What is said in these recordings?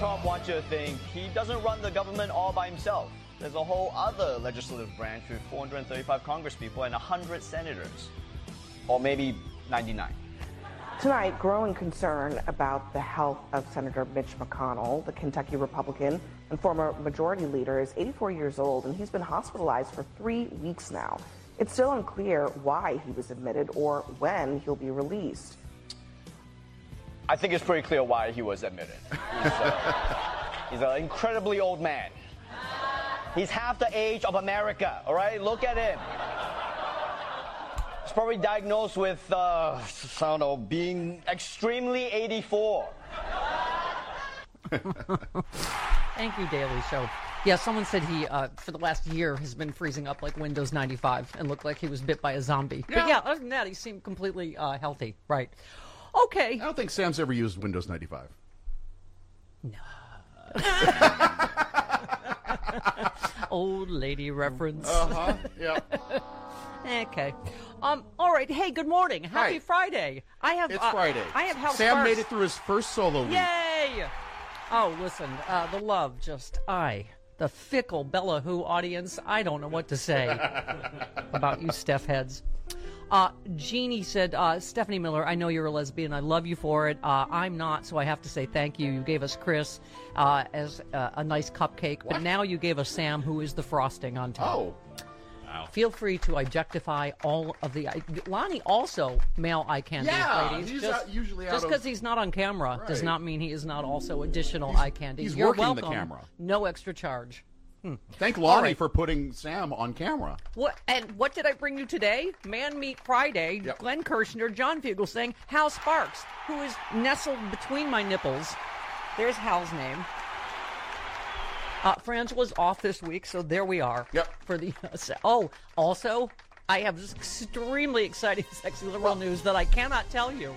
Trump wants you to think he doesn't run the government all by himself. There's a whole other legislative branch with 435 congresspeople and 100 senators. Or maybe 99. Tonight, growing concern about the health of Senator Mitch McConnell, the Kentucky Republican and former majority leader, is 84 years old, and he's been hospitalized for 3 weeks now. It's still unclear why he was admitted or when he'll be released. I think it's pretty clear why he was admitted. He's an incredibly old man. He's half the age of America, all right? Look at him. He's probably diagnosed with, I don't know, being extremely 84. Thank you, Daily Show. Yeah, someone said he, for the last year, has been freezing up like Windows 95 and looked like he was bit by a zombie. Yeah. But yeah, other than that, he seemed completely healthy. Right. Okay. I don't think Sam's ever used Windows 95. No. Old lady reference. Uh-huh, yeah. Okay. All right. Hey, good morning. Happy Friday. It's Friday. I have House Sam Sparks. made it through his first solo week. Yay! Oh, listen, the love, the fickle Bella Who audience, I don't know what to say about you Steph heads. Jeannie said, Stephanie Miller, I know you're a lesbian. I love you for it. I'm not, so I have to say thank you. You gave us Chris as a nice cupcake, but now you gave us Sam, who is the frosting on top. Oh. Wow. Feel free to objectify all of the... Lonnie also male eye candy, ladies. He's usually just because he's not on camera does not mean he is not also additional eye candy. He's You're working welcome. the camera. No extra charge. Thank Lonnie for putting Sam on camera. What did I bring you today? Man Meet Friday. Yep. Glenn Kirshner, John Fugelsang, Hal Sparks, who is nestled between my nipples. There's Hal's name. Frangela's off this week, so there we are. Yep. For the also, I have this extremely exciting sexy liberal news that I cannot tell you.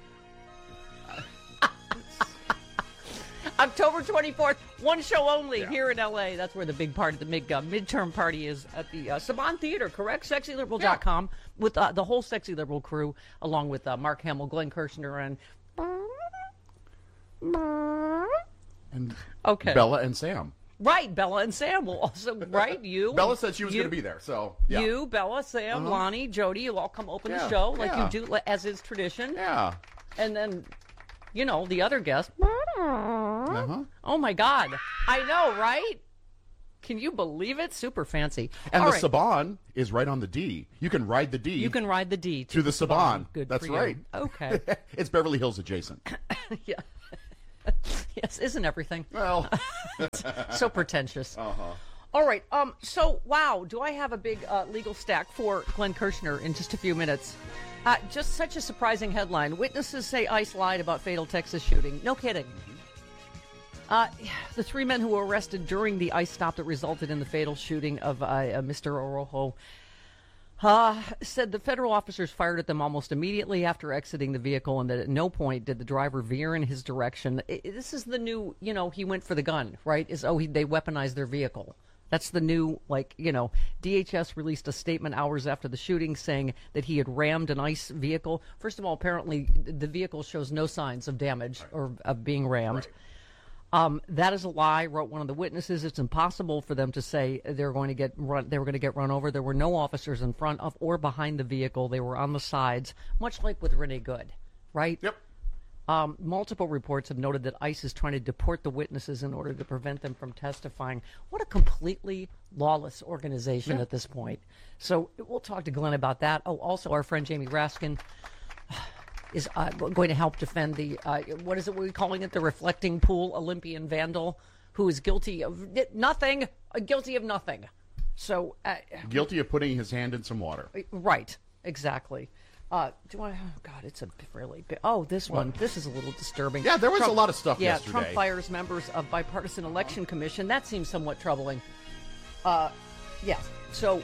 October 24th, one show only here in L.A. That's where the big party, the midterm party is at the Saban Theater, correct? SexyLiberal.com with the whole Sexy Liberal crew, along with Mark Hamill, Glenn Kirshner, and Bella and Sam. Right, Bella and Sam will also, right? You. Bella said she was going to be there, so. Yeah. You, Bella, Sam, Lonnie, Jody, you'll all come open the show like you do, as is tradition. Yeah. And then, the other guest. Oh, my God. I know, right? Can you believe it? Super fancy. And the Saban is right on the D. You can ride the D. You can ride the D to the Saban. Good That's for you. right. Okay. It's Beverly Hills adjacent. Yeah. Yes, isn't everything? Well. So pretentious. Uh-huh. All right. So, wow, do I have a big legal stack for Glenn Kirshner in just a few minutes? Just such a surprising headline. Witnesses say ICE lied about fatal Texas shooting. No kidding. The 3 men who were arrested during the ICE stop that resulted in the fatal shooting of Mr. Orojo said the federal officers fired at them almost immediately after exiting the vehicle, and that at no point did the driver veer in his direction. This is the new, he went for the gun, right? They weaponized their vehicle. That's the new, DHS released a statement hours after the shooting saying that he had rammed an ICE vehicle. First of all, apparently the vehicle shows no signs of damage or of being rammed. Right. That is a lie, wrote one of the witnesses. It's impossible for them to say they were going to get run over. There were no officers in front of or behind the vehicle. They were on the sides, much like with Renee Good, right? Yep. Multiple reports have noted that ICE is trying to deport the witnesses in order to prevent them from testifying. What a completely lawless organization at this point. So we'll talk to Glenn about that. Oh, also our friend Jamie Raskin is going to help defend the, what is it we're calling it, the reflecting pool Olympian vandal, who is guilty of nothing. So guilty of putting his hand in some water. Right, exactly. Oh, God, it's a really big... Oh, this one. This is a little disturbing. Yeah, there was a lot of stuff yesterday. Trump fires members of bipartisan election commission. That seems somewhat troubling. Yeah, so...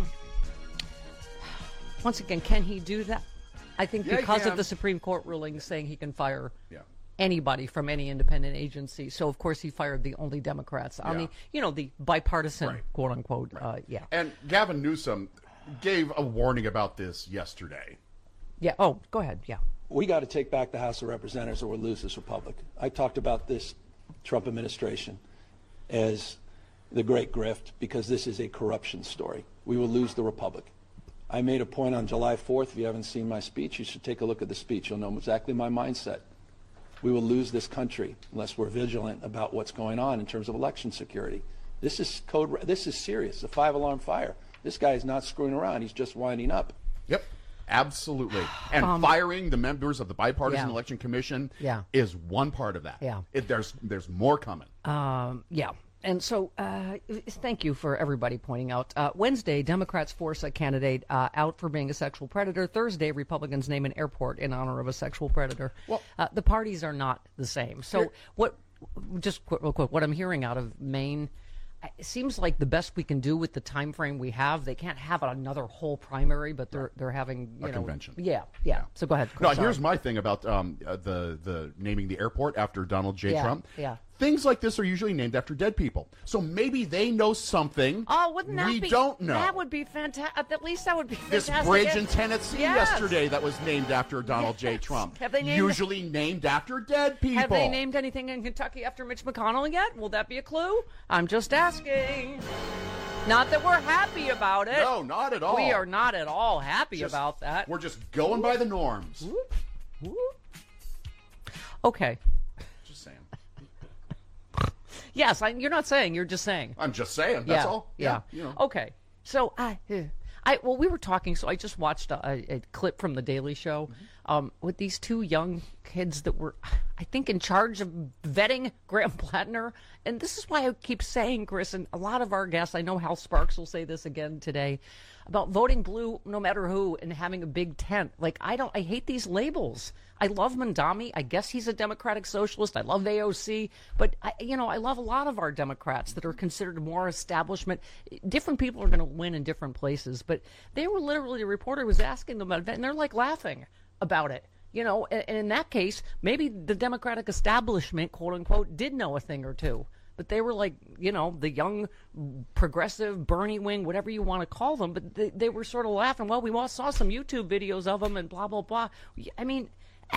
Once again, can he do that? I think because of the Supreme Court ruling saying he can fire anybody from any independent agency. So, of course, he fired the only Democrats on the bipartisan, quote-unquote, And Gavin Newsom gave a warning about this yesterday. Yeah. Oh, go ahead. Yeah. We got to take back the House of Representatives or we'll lose this republic. I talked about this Trump administration as the great grift, because this is a corruption story. We will lose the republic. I made a point on July 4th. If you haven't seen my speech, you should take a look at the speech. You'll know exactly my mindset. We will lose this country unless we're vigilant about what's going on in terms of election security. This is code. This is serious. It's a 5-alarm fire. This guy is not screwing around. He's just winding up. Yep, absolutely. And firing the members of the Bipartisan Election Commission is one part of that. Yeah. There's more coming. Yeah. And so, thank you for everybody pointing out. Wednesday, Democrats force a candidate out for being a sexual predator. Thursday, Republicans name an airport in honor of a sexual predator. Well, the parties are not the same. So, real quick, what I'm hearing out of Maine, it seems like the best we can do with the time frame we have. They can't have another whole primary, but they're having a convention. Yeah. So go ahead. No, here's my thing about the naming the airport after Donald J. Trump. Yeah. Things like this are usually named after dead people. So maybe they know something we don't know. That would be fantastic. At least that would be fantastic. This bridge in Tennessee yesterday that was named after Donald J. Trump. Have they named after dead people. Have they named anything in Kentucky after Mitch McConnell yet? Will that be a clue? I'm just asking. Not that we're happy about it. No, not at all. We are not at all happy about that. We're just going by the norms. Okay. Just saying. Yes, you're not saying. You're just saying. I'm just saying. That's all. Yeah. You know. Okay. So we were talking. So I just watched a clip from The Daily Show with these two young kids that were, I think, in charge of vetting Graham Plattner. And this is why I keep saying, Chris, and a lot of our guests, I know Hal Sparks will say this again today, about voting blue no matter who and having a big tent. Like, I hate these labels. I love Mondami. I guess he's a Democratic Socialist. I love AOC. But, I love a lot of our Democrats that are considered more establishment. Different people are going to win in different places. But they were literally, the reporter was asking them about it, and they're like laughing about it. And in that case, maybe the Democratic establishment, quote unquote, did know a thing or two. But they were like, the young progressive Bernie wing, whatever you want to call them. But they were sort of laughing. Well, we all saw some YouTube videos of them and blah, blah, blah. I mean,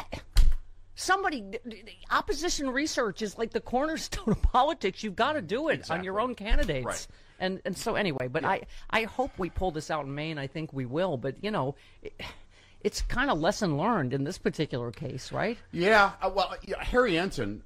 opposition research is like the cornerstone of politics. You've got to do it on your own candidates. Right. And so anyway, but I hope we pull this out in Maine. I think we will. But, it's kind of lesson learned in this particular case, right? Yeah. Harry Ensign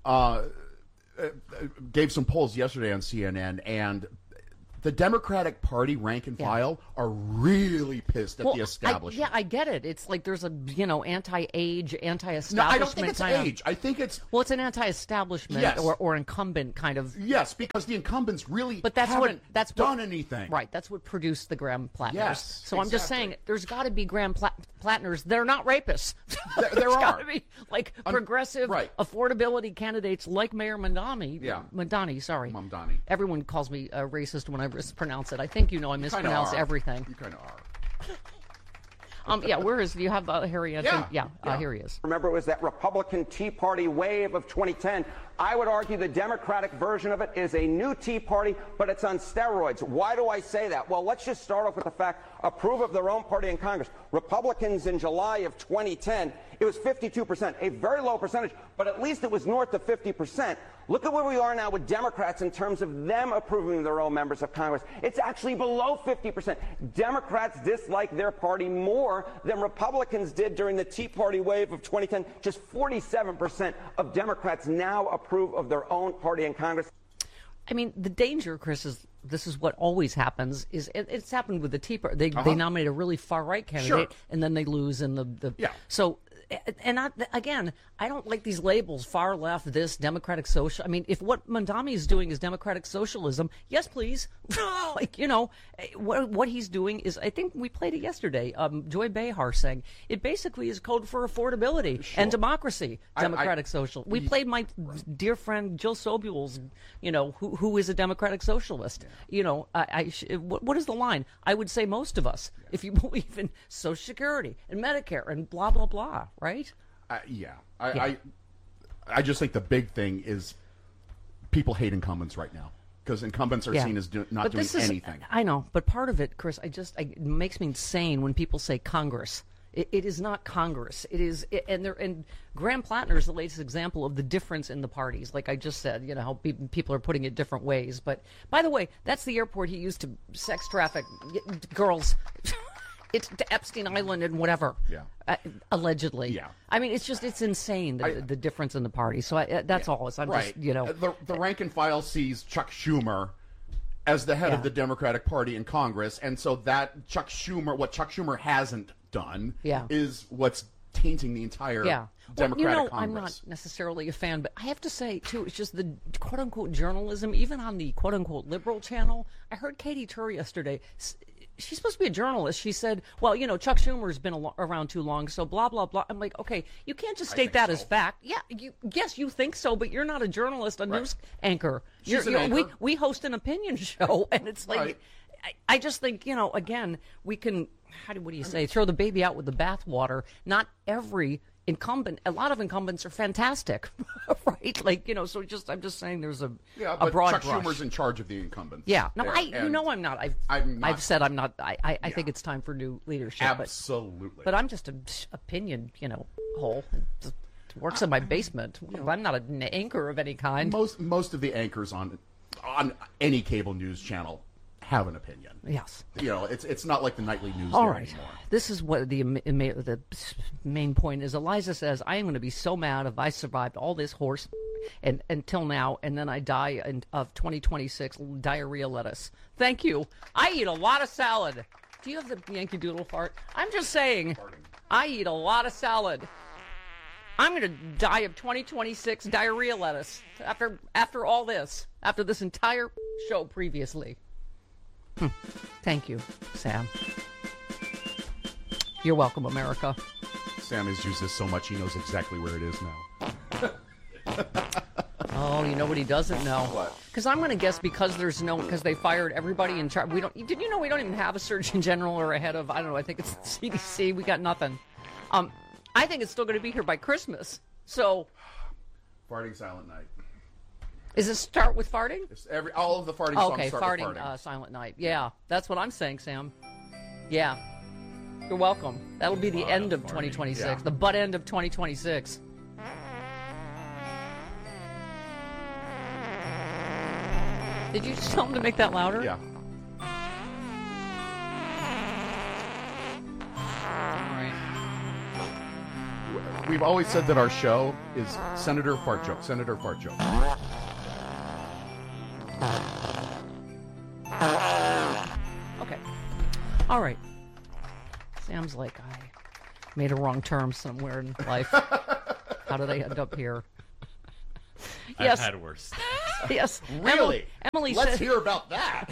gave some polls yesterday on CNN, and the Democratic Party rank and file are really pissed at the establishment. I get it. It's like there's a anti-age, anti-establishment. No, I don't think it's age. I think it's it's an anti-establishment or incumbent kind of. Yes, because the incumbents really haven't done anything. Right. That's what produced the Graham Plattners. Yes. So I'm just saying, there's got to be Graham Plattners. They're not rapists. There are got to be progressive affordability candidates like Mayor Mondani. Yeah. Mondani. Sorry. Mondani. Everyone calls me a racist when I mispronounce it. I think I mispronounce everything. You kind of are. Where is, do you have Harry Ensign? Yeah. Here he is. Remember, it was that Republican Tea Party wave of 2010. I would argue the Democratic version of it is a new Tea Party, but it's on steroids. Why do I say that? Well, let's just start off with the fact, approve of their own party in Congress. Republicans in July of 2010, it was 52%, a very low percentage, but at least it was north of 50%. Look at where we are now with Democrats in terms of them approving their own members of Congress. It's actually below 50%. Democrats dislike their party more than Republicans did during the Tea Party wave of 2010. Just 47% of Democrats now approve of their own party in Congress. I mean, the danger, Chris, is this is what always happens. It's happened with the Tea Party. They nominate a really far right candidate, and then they lose in the So, and again, I don't like these labels: far left, this Democratic social. I mean, if what Mondami is doing is Democratic socialism, yes, please. What he's doing is, I think we played it yesterday. Joy Behar saying it basically is code for affordability and democracy. Democratic social. We played my dear friend Jill Sobul's, who is a Democratic socialist. What is the line? I would say most of us, if you believe in Social Security and Medicare and blah blah blah, right? I just think the big thing is people hate incumbents right now because incumbents are seen as not doing anything. I know, but part of it, Chris, it makes me insane when people say Congress. It is not Congress. It is, and Graham Plattner is the latest example of the difference in the parties. Like I just said, you know, how people are putting it different ways. But by the way, that's the airport he used to sex traffic girls. It's to Epstein Island and whatever. Yeah. Allegedly. Yeah. I mean, it's insane, the difference in the party. So that's all. I'm right. just, you know. The rank and file sees Chuck Schumer as the head of the Democratic Party in Congress, and so that what Chuck Schumer hasn't done is what's tainting the entire Democratic Congress. I'm not necessarily a fan, but I have to say, too, it's just the quote-unquote journalism, even on the quote-unquote liberal channel. I heard Katie Tur yesterday. She's supposed to be a journalist. She said, well, you know, Chuck Schumer's been around too long, so blah, blah, blah. I'm like, okay, you can't just state that as fact. Yeah, yes, you think so, but you're not a journalist, a news anchor. She's an anchor. We host an opinion show, and it's like, I just think, you know, again, we can, what do you say, throw the baby out with the bathwater. Not every incumbent, a lot of incumbents are fantastic, right? Like, you know, so I'm just saying there's a broad Chuck brush. Schumer's in charge of the incumbents. Yeah, no, I'm not. I'm not. I've said I'm not. I think it's time for new leadership. Absolutely. But I'm just an opinion, you know, hole. It works in my basement. I'm not an anchor of any kind. Most of the anchors on any cable news channel have an opinion. Yes. You know, it's not like the nightly news All there right. anymore. This is what the main point is. Eliza says, I am going to be so mad if I survived all this horse and until now, and then I die of 2026 diarrhea lettuce. Thank you. I eat a lot of salad. Do you have the Yankee Doodle fart? I'm just saying, I eat a lot of salad. I'm going to die of 2026 diarrhea lettuce after all this, after this entire show previously. Thank you, Sam. You're welcome, America. Sam has used this so much he knows exactly where it is now. Oh, you know what he doesn't know? What? Because I'm going to guess because they fired everybody in charge. Did you know we don't even have a Surgeon General or a head of, I don't know, I think it's the CDC. We got nothing. I think it's still going to be here by Christmas. So. Farting Silent Night. Is it start with farting? All of the farting songs start with farting. Silent Night. Yeah, that's what I'm saying, Sam. Yeah. You're welcome. That'll be the end of 2026, the butt end of 2026. Did you just tell him to make that louder? Yeah. All right. We've always said that our show is Senator Fart Joke. Senator Fart Joke. Okay. All right. Sam's like, I made a wrong turn somewhere in life. How did I end up here? Yes. I've had worse. Yes. Really? Emily Let's said, hear about that.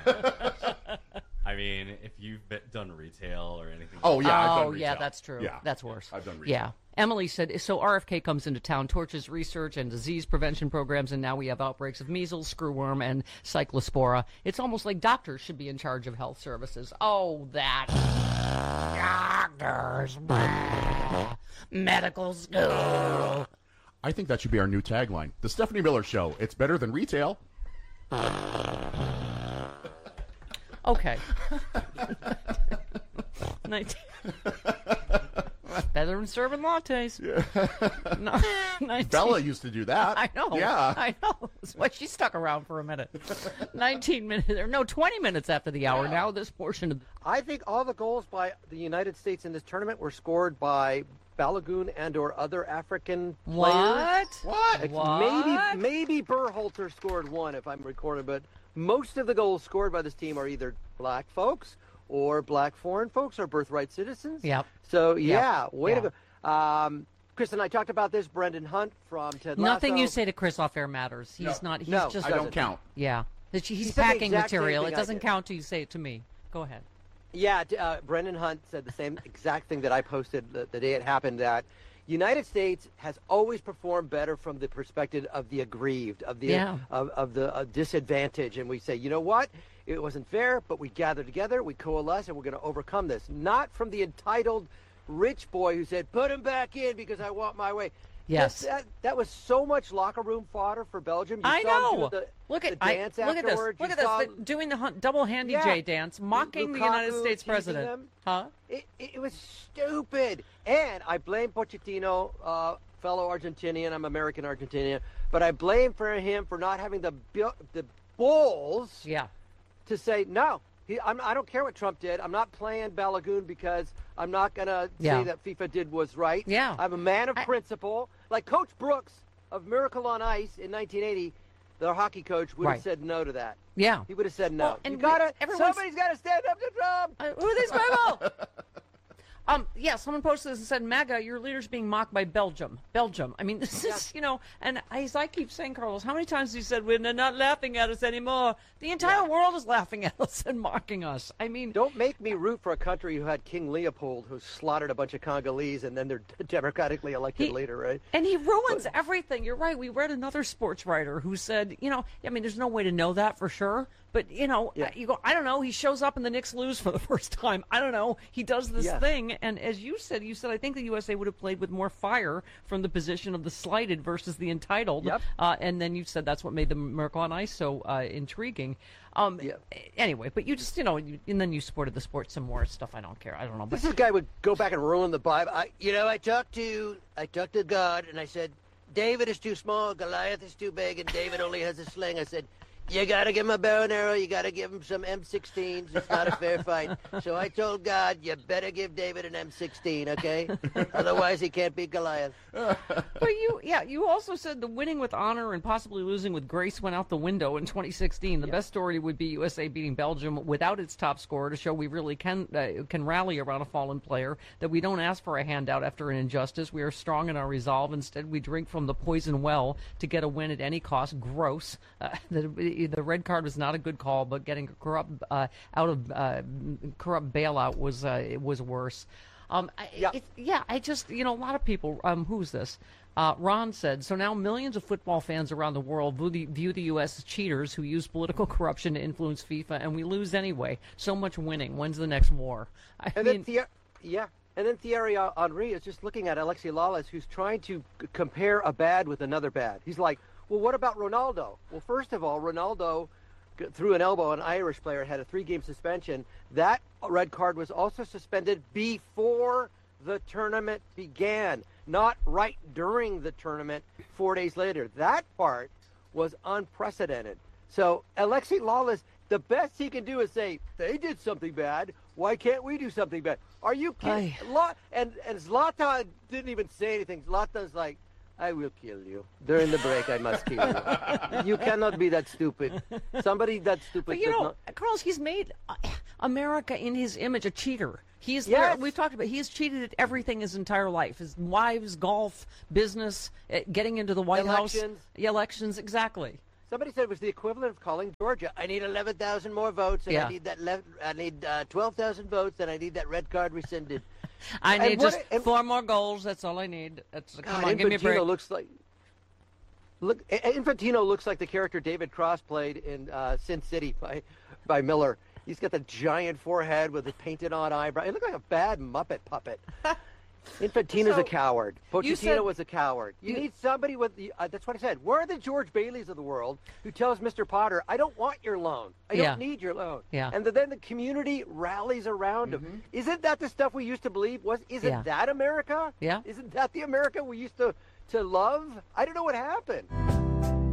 I mean, if you've done retail or anything. Oh, yeah. I've done oh, yeah, retail. that's true. Yeah. That's worse. I've done retail. Yeah. Emily said, so RFK comes into town, torches research and disease prevention programs, and now we have outbreaks of measles, screwworm, and cyclospora. It's almost like doctors should be in charge of health services. Oh, that. Doctors. Medical school. I think that should be our new tagline. The Stephanie Miller Show. It's better than retail. Okay. 19. Better than serving lattes. Yeah. No, 19. Bella used to do that. I know. Yeah. I know. That's why she stuck around for a minute. 19 minutes, or no, 20 minutes after the hour. Now this portion of. I think all the goals by the United States in this tournament were scored by Balogun and or other African players. What? Like maybe Berhalter scored one, if I'm recording, but most of the goals scored by this team are either black folks or black foreign folks or birthright citizens. Yep. So, way to go. Chris and I talked about this. Brendan Hunt from Ted Lasso. Nothing you say to Chris off air matters. He's not. He's just. I don't count. Yeah. He's said the packing exact same material. thing It I doesn't did. count till you say it to me. Go ahead. Yeah, Brendan Hunt said the same exact thing that I posted the day it happened, that United States has always performed better from the perspective of the aggrieved, of the of the disadvantage. And we say, you know what? It wasn't fair, but we gather together, we coalesce, and we're going to overcome this. Not from the entitled rich boy who said, put him back in because I want my way. Yes. That was so much locker room fodder for Belgium. I know. Look at this. Look at this. Doing the double handy J dance, mocking the United States president. Huh? It was stupid. And I blame Pochettino, fellow Argentinian. I'm American Argentinian. But I blame him for not having the balls to say, no, I don't care what Trump did. I'm not playing Balagoon because I'm not going to say that FIFA did was right. Yeah. I'm a man of principle. Like Coach Brooks of Miracle on Ice in 1980, their hockey coach would have said no to that. Yeah. He would have said no. Well, and somebody's got to stand up to Trump. Who are these people? Someone posted this and said, MAGA, your leader's being mocked by Belgium. I mean, this is, and as I keep saying, Carlos, how many times have you said, they're not laughing at us anymore? The entire world is laughing at us and mocking us. I mean, don't make me root for a country who had King Leopold, who slaughtered a bunch of Congolese, and then their democratically elected leader, right? And he ruins everything. You're right. We read another sports writer who said, there's no way to know that for sure. But, you go, I don't know. He shows up and the Knicks lose for the first time. I don't know. He does this thing. And as you said, I think the USA would have played with more fire from the position of the slighted versus the entitled. Yep. And then you said that's what made the Miracle on Ice so intriguing. Anyway, but you just, and then you supported the sport some more stuff. I don't care. I don't know. This guy would go back and ruin the Bible. I talked to God and I said, David is too small, Goliath is too big, and David only has a sling. I said, you got to give him a bow and arrow. You got to give him some M16s. It's not a fair fight. So I told God, you better give David an M16, okay? Otherwise, he can't beat Goliath. But you also said the winning with honor and possibly losing with grace went out the window in 2016. The best story would be USA beating Belgium without its top scorer to show we really can rally around a fallen player, that we don't ask for a handout after an injustice. We are strong in our resolve. Instead, we drink from the poison well to get a win at any cost. Gross. The red card was not a good call, but getting corrupt corrupt bailout was worse. I just a lot of people. Who's this? Ron said, so now millions of football fans around the world view the U.S. as cheaters who use political corruption to influence FIFA, and we lose anyway. So much winning. When's the next war? And then Thierry Henry is just looking at Alexi Lalas, who's trying to compare a bad with another bad. He's like, well, what about Ronaldo? Well, first of all, Ronaldo threw an elbow an Irish player, had a 3-game suspension. That red card was also suspended before the tournament began, not right during the tournament 4 days later. That part was unprecedented. So Alexi Lalas, the best he can do is say, they did something bad. Why can't we do something bad? Are you kidding? And Zlatan didn't even say anything. Zlatan's like, I will kill you. During the break, I must kill you. You cannot be that stupid. Somebody that stupid. But Carlos, he's made America in his image a cheater. We've talked about, he's cheated at everything his entire life. His wives, golf, business, getting into the White House. Elections, exactly. Somebody said it was the equivalent of calling Georgia. I need 11,000 more votes, and I need 12,000 votes, and I need that red card rescinded. I need just 4 more goals. That's all I need. Come on, give me a break. Infantino looks like the character David Cross played in Sin City by Miller. He's got the giant forehead with the painted-on eyebrow. He looked like a bad Muppet puppet. Infantino's a coward. Pochettino was a coward. You need somebody with the. That's what I said. Where are the George Baileys of the world who tells Mr. Potter, I don't want your loan. I don't need your loan. Yeah. And then the community rallies around him. Isn't that the stuff we used to believe? Isn't that America? Yeah. Isn't that the America we used to love? I don't know what happened.